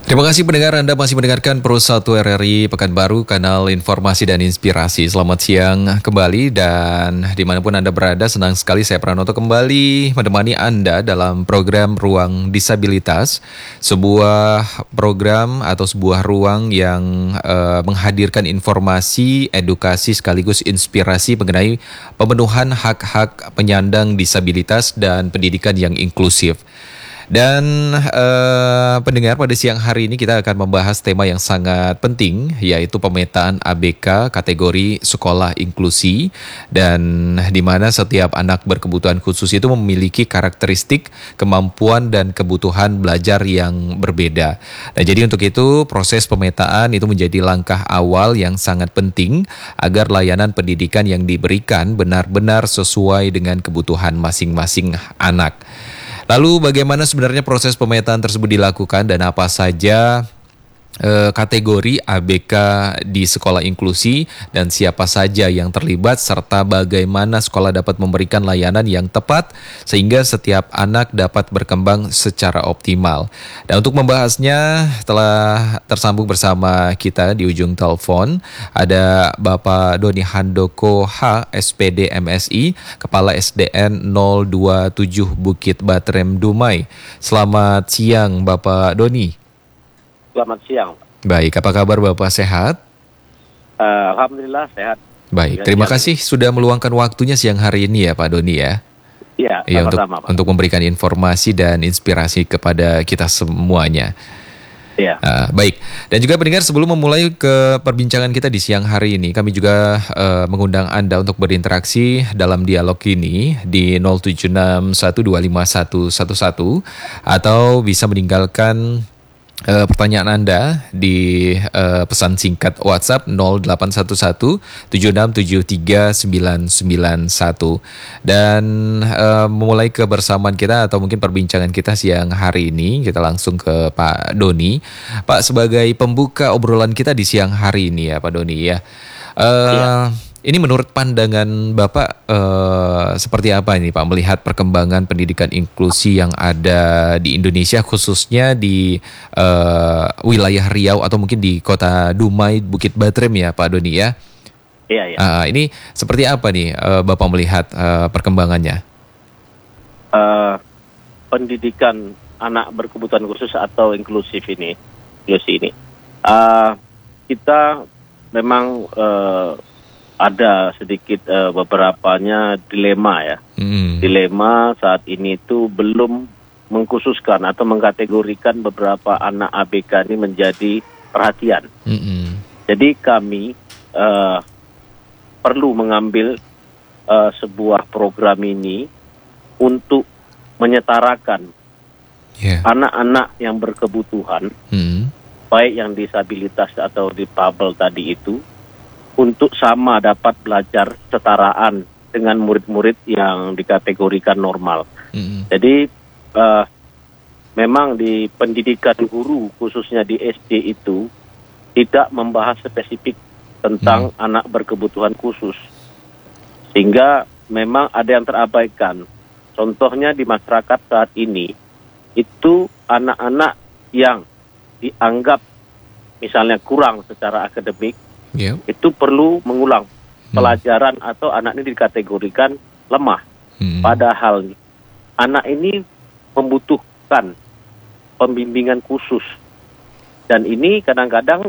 Terima kasih pendengar, Anda masih mendengarkan Pro 1 RRI Pekanbaru, kanal informasi dan inspirasi. Selamat siang kembali dan dimanapun Anda berada, senang sekali saya Pranoto kembali menemani Anda dalam program Ruang Disabilitas. Sebuah program atau sebuah ruang yang menghadirkan informasi, edukasi sekaligus inspirasi mengenai pemenuhan hak-hak penyandang disabilitas dan pendidikan yang inklusif. Dan pendengar, pada siang hari ini kita akan membahas tema yang sangat penting, yaitu pemetaan ABK kategori sekolah inklusi, dan di mana setiap anak berkebutuhan khusus itu memiliki karakteristik, kemampuan dan kebutuhan belajar yang berbeda. Nah, jadi untuk itu proses pemetaan itu menjadi langkah awal yang sangat penting agar layanan pendidikan yang diberikan benar-benar sesuai dengan kebutuhan masing-masing anak. Lalu bagaimana sebenarnya proses pemetaan tersebut dilakukan dan apa saja kategori ABK di sekolah inklusi dan siapa saja yang terlibat serta bagaimana sekolah dapat memberikan layanan yang tepat sehingga setiap anak dapat berkembang secara optimal. Dan untuk membahasnya telah tersambung bersama kita di ujung telepon ada Bapak Doni Handoko H, SPD MSI, Kepala SDN 027 Bukit Batrem Dumai. Selamat siang Bapak Doni. Selamat siang. Baik, apa kabar Bapak, sehat? Alhamdulillah sehat. Baik, terima kasih sudah meluangkan waktunya siang hari ini ya Pak Doni ya. Iya, sama-sama Pak. Untuk memberikan informasi dan inspirasi kepada kita semuanya. Iya. Baik, dan juga pendengar, sebelum memulai ke perbincangan kita di siang hari ini, kami juga mengundang Anda untuk berinteraksi dalam dialog ini di 0761251111 atau bisa meninggalkan pertanyaan Anda di pesan singkat WhatsApp 081176739991. Dan memulai kebersamaan kita atau mungkin perbincangan kita siang hari ini, kita langsung ke Pak Doni. Pak, sebagai pembuka obrolan kita di siang hari ini ya Pak Doni ya. Ini menurut pandangan Bapak seperti apa ini Pak melihat perkembangan pendidikan inklusi yang ada di Indonesia, khususnya di wilayah Riau atau mungkin di kota Dumai, Bukit Batrem ya Pak Doni ya? Iya. Ini seperti apa nih Bapak melihat perkembangannya? Pendidikan anak berkebutuhan khusus atau inklusi ini, kita memang ada sedikit beberapanya dilema ya. Dilema saat ini itu belum mengkhususkan atau mengkategorikan beberapa anak ABK ini menjadi perhatian. Jadi kami perlu mengambil sebuah program ini untuk menyetarakan anak-anak yang berkebutuhan, baik yang disabilitas atau difabel tadi itu, untuk sama dapat belajar setaraan dengan murid-murid yang dikategorikan normal. Jadi memang di pendidikan guru khususnya di SD itu tidak membahas spesifik tentang anak berkebutuhan khusus, sehingga memang ada yang terabaikan. Contohnya di masyarakat saat ini itu anak-anak yang dianggap misalnya kurang secara akademik, itu perlu mengulang pelajaran atau anak ini dikategorikan lemah. Padahal anak ini membutuhkan pembimbingan khusus. Dan ini kadang-kadang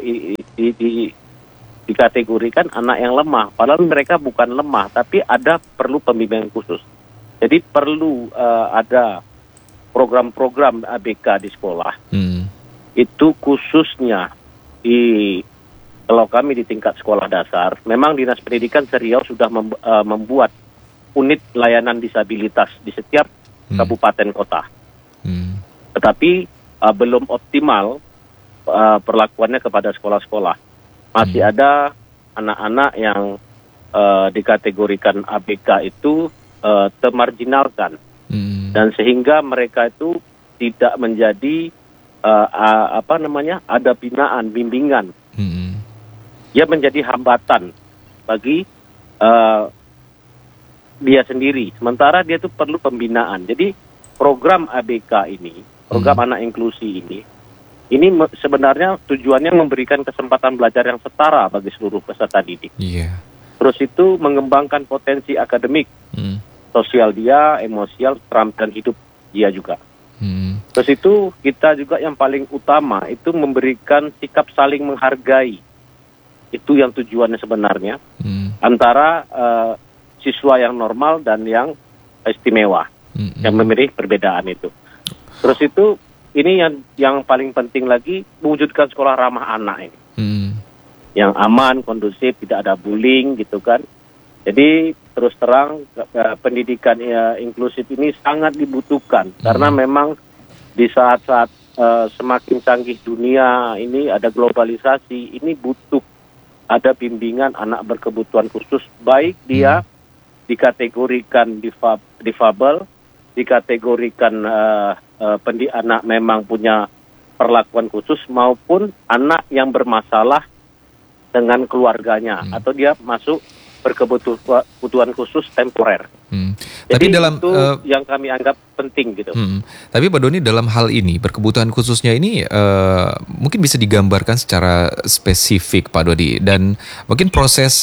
dikategorikan anak yang lemah. Padahal mereka bukan lemah, tapi perlu pembimbingan khusus. Jadi perlu ada program-program ABK di sekolah. Itu khususnya kalau kami di tingkat sekolah dasar, memang Dinas Pendidikan Riau sudah membuat unit layanan disabilitas di setiap kabupaten kota. Tetapi belum optimal perlakuannya kepada sekolah-sekolah. Masih ada anak-anak yang dikategorikan ABK itu termarginalkan. Dan sehingga mereka itu tidak menjadi ada binaan, bimbingan. Dia menjadi hambatan bagi dia sendiri. Sementara dia itu perlu pembinaan. Jadi program ABK ini, program anak inklusi ini, sebenarnya tujuannya memberikan kesempatan belajar yang setara bagi seluruh peserta didik. Iya. Terus itu mengembangkan potensi akademik, sosial dia, emosial, keterampilan hidup dia juga. Terus itu kita juga yang paling utama itu memberikan sikap saling menghargai. Itu yang tujuannya sebenarnya antara siswa yang normal dan yang istimewa, yang memilih perbedaan itu. Terus itu ini yang paling penting lagi, mewujudkan sekolah ramah anak ini, yang aman, kondusif, tidak ada bullying gitu kan. Jadi terus terang pendidikan inklusif ini sangat dibutuhkan karena memang di saat-saat semakin canggih dunia ini, ada globalisasi, ini butuh ada bimbingan anak berkebutuhan khusus, baik dia dikategorikan difabel, dikategorikan anak memang punya perlakuan khusus, maupun anak yang bermasalah dengan keluarganya atau dia masuk berkebutuhan khusus temporer. Jadi Tapi dalam itu yang kami anggap penting gitu. Tapi Pak Doni, dalam hal ini berkebutuhan khususnya ini mungkin bisa digambarkan secara spesifik Pak Doni, dan mungkin proses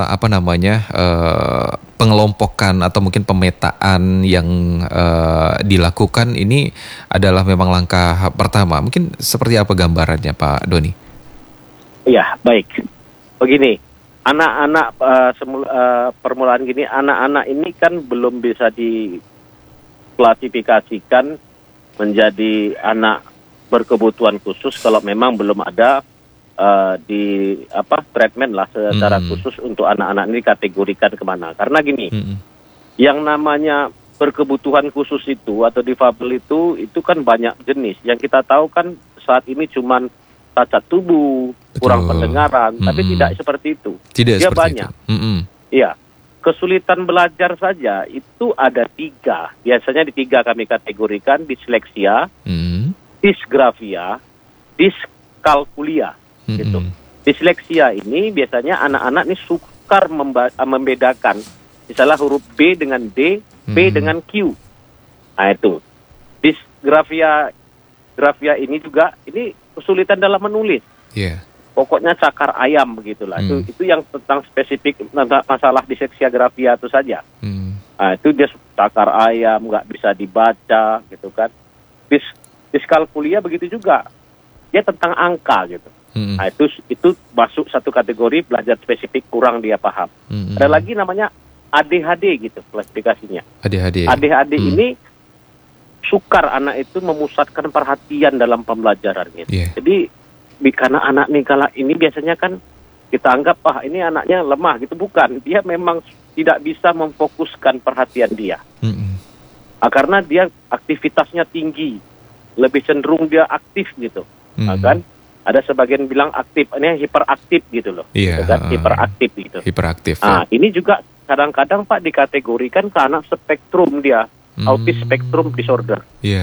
pengelompokan atau mungkin pemetaan yang dilakukan ini adalah memang langkah pertama. Mungkin seperti apa gambarannya Pak Doni? Iya, baik. Begini, anak-anak permulaan gini, anak-anak ini kan belum bisa diklasifikasikan menjadi anak berkebutuhan khusus kalau memang belum ada treatment lah secara khusus untuk anak-anak ini kategorikan kemana. Karena gini, yang namanya berkebutuhan khusus itu atau difabel itu kan banyak jenis. Yang kita tahu kan saat ini cuman cacat tubuh, kurang pendengaran, tapi tidak seperti itu. Dia banyak. Iya, kesulitan belajar saja itu ada 3. Biasanya di 3 kami kategorikan: disleksia, disgrafia, diskalkulia. Gitu. Disleksia ini biasanya anak-anak ini sukar membedakan, misalnya huruf B dengan D, P dengan Q. Nah itu. Disgrafia ini juga ini kesulitan dalam menulis. Pokoknya cakar ayam begitulah. Itu yang tentang spesifik masalah disleksia grafia itu saja. Nah, itu dia cakar ayam, nggak bisa dibaca gitu kan. Diskalkulia begitu juga. Dia tentang angka gitu. Nah, itu masuk satu kategori belajar spesifik, kurang dia paham. Ada lagi namanya ADHD gitu klasifikasinya. ADHD ini sukar anak itu memusatkan perhatian dalam pembelajaran gitu. Jadi karena anak nih kala ini biasanya kan kita anggap ini anaknya lemah gitu, bukan. Dia memang tidak bisa memfokuskan perhatian dia. Karena dia aktivitasnya tinggi, lebih cenderung dia aktif gitu. Kan ada sebagian bilang aktif, ini hiperaktif gitu loh. Gitu kan? Hiperaktif gitu. Ini juga kadang-kadang Pak dikategorikan ke anak spektrum dia. Autis spektrum disorder.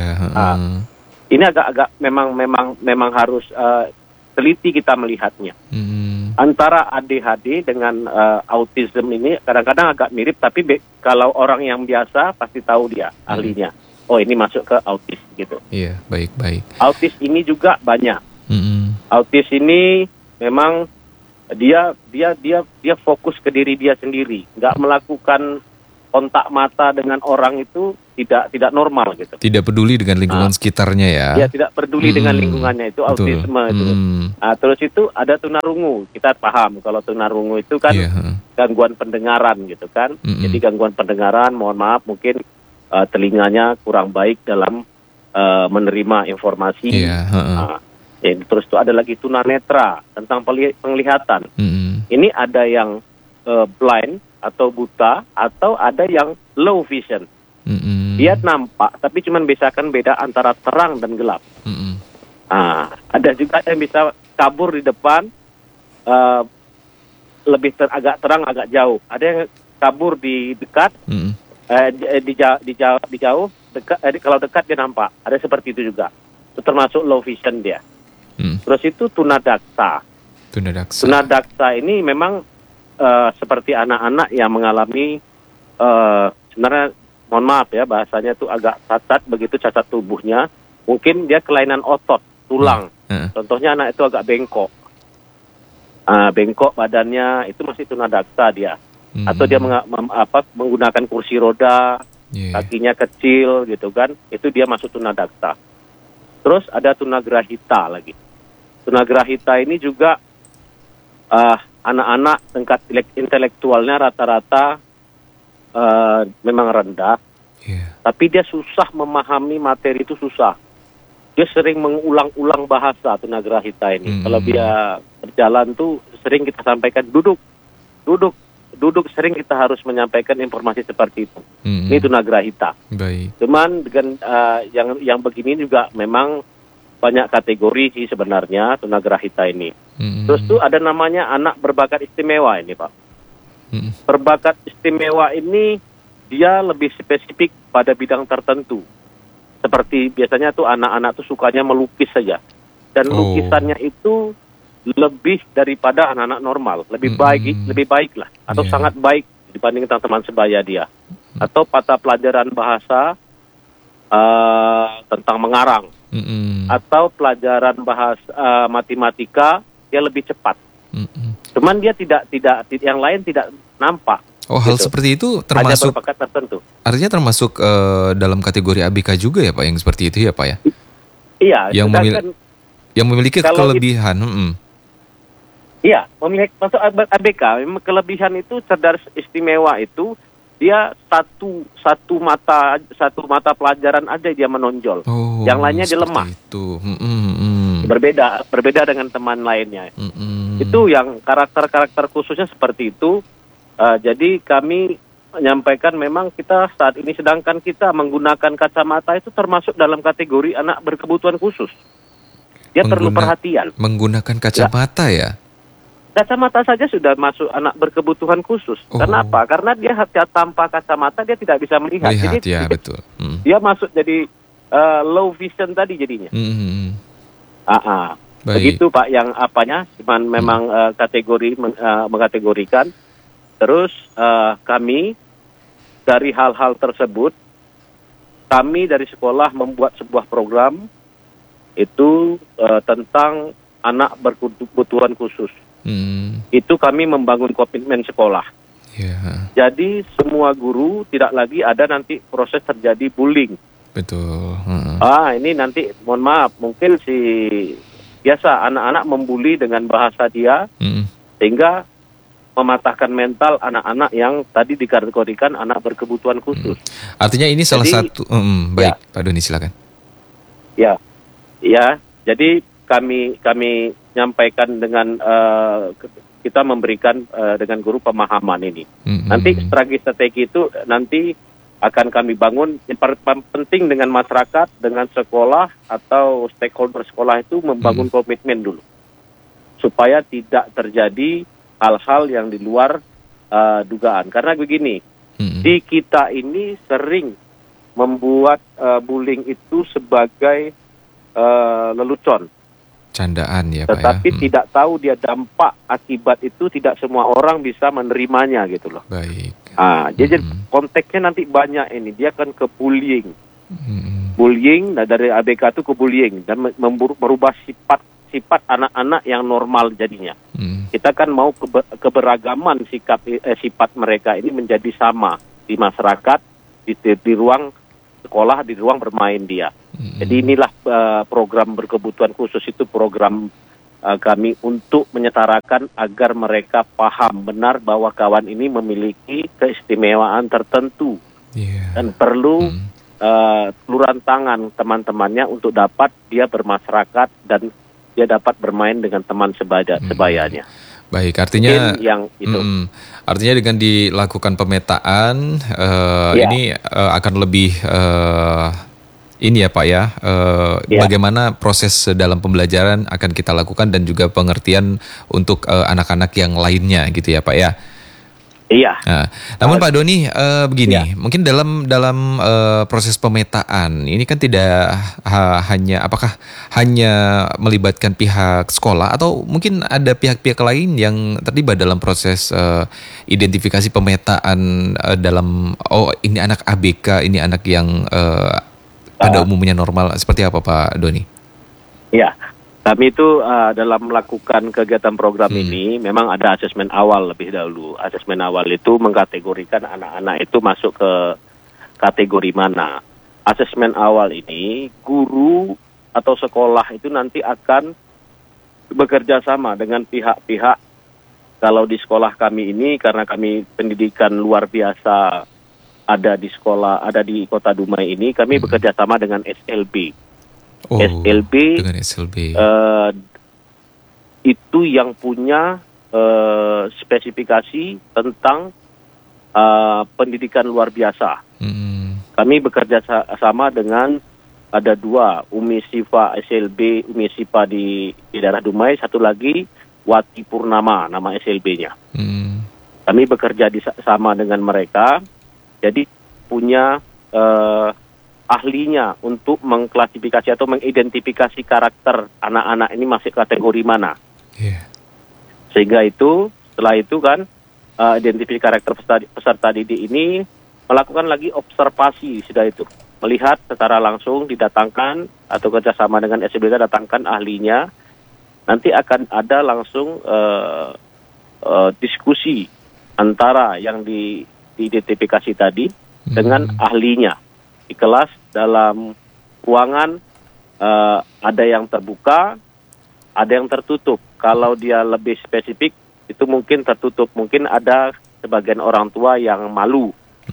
Ini agak memang harus teliti kita melihatnya. Antara ADHD dengan autism ini kadang-kadang agak mirip, tapi kalau orang yang biasa pasti tahu dia ahlinya. Oh, ini masuk ke autis gitu. Baik. Autis ini juga banyak. Autis ini memang dia fokus ke diri dia sendiri, nggak melakukan kontak mata dengan orang itu tidak normal gitu. Tidak peduli dengan lingkungan sekitarnya ya. Ya, tidak peduli dengan lingkungannya, itu autisme itu. Terus itu ada tunarungu. Kita paham kalau tunarungu itu kan gangguan pendengaran gitu kan. Jadi gangguan pendengaran, mohon maaf mungkin telinganya kurang baik dalam menerima informasi. Terus itu ada lagi tunanetra tentang penglihatan. Ini ada yang blind atau buta, atau ada yang low vision. Dia nampak tapi cuma bedakan beda antara terang dan gelap. Ada juga yang bisa kabur di depan, lebih agak terang agak jauh. Ada yang kabur di dekat, di jauh dekat, kalau dekat dia nampak. Ada seperti itu juga. Itu termasuk low vision dia. Terus itu tunadaksa. Tunadaksa ini memang seperti anak-anak yang mengalami sebenarnya mohon maaf ya bahasanya itu agak cacat, begitu cacat tubuhnya, mungkin dia kelainan otot, tulang, Heeh. Contohnya anak itu agak bengkok. Bengkok badannya itu masih tunadakta dia. Atau dia menggunakan kursi roda, kakinya kecil gitu kan, itu dia masuk tunadakta. Terus ada tunagrahita lagi. Tunagrahita ini juga anak-anak tingkat intelektualnya rata-rata memang rendah, tapi dia susah memahami materi, itu susah. Dia sering mengulang-ulang bahasa tunagrahita ini. Kalau dia berjalan tuh sering kita sampaikan duduk, sering kita harus menyampaikan informasi seperti itu. Ini tunagrahita. Baik. Cuman dengan yang begini juga memang banyak kategori sih sebenarnya tunagrahita ini. Terus tuh ada namanya anak berbakat istimewa ini, Pak. Berbakat istimewa ini dia lebih spesifik pada bidang tertentu. Seperti biasanya tuh anak-anak tuh sukanya melukis saja. Dan lukisannya itu lebih daripada anak-anak normal, lebih baik lah, atau sangat baik dibanding teman-teman sebaya dia. Atau mata pelajaran bahasa tentang mengarang, atau pelajaran bahasa matematika dia lebih cepat. Cuman dia tidak yang lain tidak nampak. Oh, hal seperti itu termasuk ada berbakat tertentu. Artinya termasuk dalam kategori ABK juga ya, Pak, yang seperti itu ya, Pak ya? Iya, yang memiliki kelebihan. Iya, masuk ABK. Kelebihan itu cerdas istimewa itu dia satu mata pelajaran aja dia menonjol. Yang lainnya dia lemah. Itu. Berbeda dengan teman lainnya. Itu yang karakter khususnya seperti itu. Jadi kami menyampaikan memang kita saat ini sedangkan kita menggunakan kacamata itu termasuk dalam kategori anak berkebutuhan khusus. Dia perlu perhatian. Menggunakan kacamata ya? Kacamata saja sudah masuk anak berkebutuhan khusus. Kenapa? Karena dia tanpa kacamata dia tidak bisa melihat. Jadi, betul. Dia masuk jadi low vision tadi jadinya. Begitu Pak yang apanya, cuman memang mengkategorikan. Terus kami dari hal-hal tersebut, kami dari sekolah membuat sebuah program itu tentang anak berkebutuhan khusus. Itu kami membangun komitmen sekolah. Jadi semua guru tidak lagi ada nanti proses terjadi bullying. Betul. Ini nanti mohon maaf mungkin biasa anak-anak membuli dengan bahasa dia sehingga mematahkan mental anak-anak yang tadi dikategorikan anak berkebutuhan khusus. Artinya ini salah satu baik, Pak Doni silakan. Ya. Jadi kami nyampaikan dengan kita memberikan dengan guru pemahaman ini. Nanti strategi itu nanti akan kami bangun. Yang penting dengan masyarakat, dengan sekolah atau stakeholder sekolah itu membangun komitmen dulu supaya tidak terjadi hal-hal yang di luar dugaan. Karena begini, di kita ini sering membuat bullying itu sebagai lelucon. Candaan ya Pak. Tetapi tidak tahu dia dampak akibat itu tidak semua orang bisa menerimanya gitu loh. Baik. Jadi konteksnya nanti banyak ini. Dia akan ke bullying. Bullying, dari ABK itu ke bullying. Dan merubah sifat anak-anak yang normal jadinya. Kita kan mau keberagaman sifat mereka ini menjadi sama di masyarakat, di ruang sekolah, di ruang bermain dia. Jadi inilah program berkebutuhan khusus itu program kami untuk menyetarakan agar mereka paham benar bahwa kawan ini memiliki keistimewaan tertentu dan perlu uluran tangan teman-temannya untuk dapat dia bermasyarakat dan dia dapat bermain dengan teman sebayanya. Baik, artinya yang itu. Artinya dengan dilakukan pemetaan ini akan lebih ini ya Pak ya, bagaimana proses dalam pembelajaran akan kita lakukan dan juga pengertian untuk anak-anak yang lainnya gitu ya Pak ya. Iya. Nah, namun Pak Doni begini, mungkin dalam proses pemetaan ini kan tidak apakah hanya melibatkan pihak sekolah atau mungkin ada pihak-pihak lain yang terlibat dalam proses identifikasi pemetaan dalam ini anak ABK, ini anak yang pada umumnya normal, seperti apa Pak Doni? Ya, Kami itu dalam melakukan kegiatan program ini memang ada asesmen awal lebih dahulu. Asesmen awal itu mengkategorikan anak-anak itu masuk ke kategori mana. Asesmen awal ini guru atau sekolah itu nanti akan bekerja sama dengan pihak-pihak. Kalau di sekolah kami ini, karena kami pendidikan luar biasa ada di sekolah, ada di Kota Dumai ini, kami bekerja sama dengan SLB. SLB, dengan SLB. Itu yang punya spesifikasi tentang pendidikan luar biasa. Kami bekerja sama dengan ada 2, Umi Sifa SLB, Umi Sifa di daerah Dumai, satu lagi Wati Purnama nama SLB-nya. Kami bekerja sama dengan mereka, jadi punya ahlinya untuk mengklasifikasi atau mengidentifikasi karakter anak-anak ini masih kategori mana. Sehingga itu, setelah itu kan, identifikasi karakter peserta didik ini melakukan lagi observasi sudah itu. Melihat secara langsung didatangkan atau kerjasama dengan SLB datangkan ahlinya, nanti akan ada langsung diskusi antara yang diidentifikasi tadi dengan ahlinya. Di kelas dalam ruangan ada yang terbuka, ada yang tertutup. Kalau dia lebih spesifik itu mungkin tertutup, mungkin ada sebagian orang tua yang malu.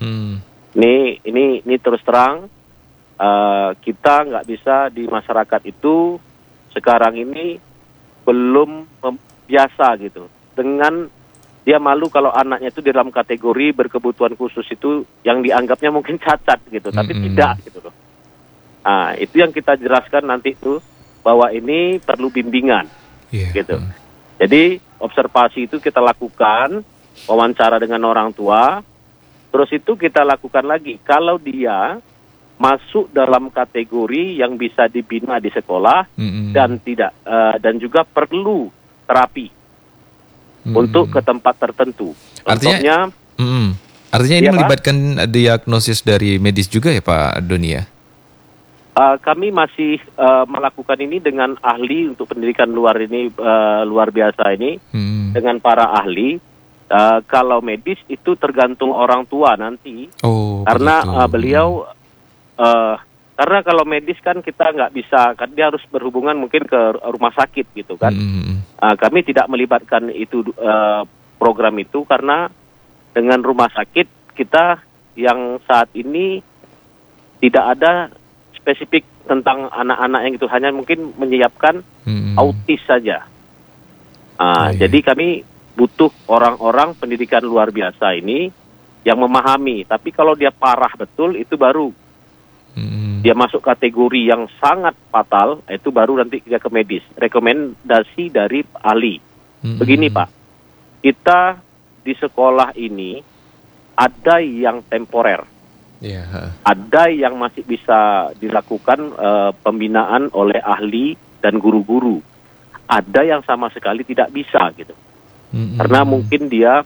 Ini terus terang kita nggak bisa di masyarakat itu sekarang ini belum biasa gitu dengan dia malu kalau anaknya itu dalam kategori berkebutuhan khusus itu yang dianggapnya mungkin cacat gitu, tapi tidak gitu loh. Nah, itu yang kita jelaskan nanti itu bahwa ini perlu bimbingan gitu. Jadi observasi itu kita lakukan, wawancara dengan orang tua, terus itu kita lakukan lagi kalau dia masuk dalam kategori yang bisa dibina di sekolah dan tidak dan juga perlu terapi untuk ke tempat tertentu. Artinya ini melibatkan diagnosis dari medis juga ya Pak Doni ya? Kami masih melakukan ini dengan ahli untuk pendidikan luar biasa ini dengan para ahli. Kalau medis itu tergantung orang tua nanti, karena beliau karena kalau medis kan kita nggak bisa, kan dia harus berhubungan mungkin ke rumah sakit gitu kan. Kami tidak melibatkan itu program itu karena dengan rumah sakit kita yang saat ini tidak ada spesifik tentang anak-anak yang itu, hanya mungkin menyiapkan autis saja. Jadi kami butuh orang-orang pendidikan luar biasa ini yang memahami. Tapi kalau dia parah betul itu baru dia masuk kategori yang sangat fatal, itu baru nanti kita ke medis. Rekomendasi dari ahli. Begini Pak, kita di sekolah ini ada yang temporer, ada yang masih bisa dilakukan pembinaan oleh ahli dan guru-guru, ada yang sama sekali tidak bisa gitu. Karena mungkin dia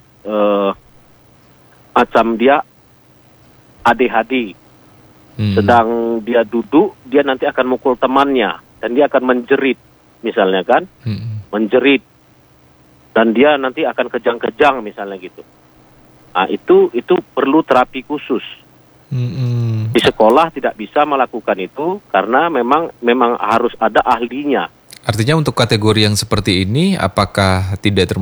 macam dia ADHD, sedang dia duduk, dia nanti akan mukul temannya dan dia akan menjerit, misalnya kan, menjerit, dan dia nanti akan kejang-kejang misalnya gitu. Nah, itu perlu terapi khusus. Di sekolah tidak bisa melakukan itu karena memang harus ada ahlinya. Artinya untuk kategori yang seperti ini apakah tidak termasuk